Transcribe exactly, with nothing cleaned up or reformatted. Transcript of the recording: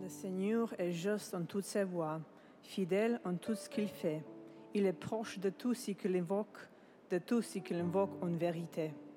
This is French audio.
Le Seigneur est juste en toutes ses voies, fidèle en tout ce qu'il fait. Il est proche de tous ceux qui l'invoquent, de tous ceux qui l'invoquent en vérité.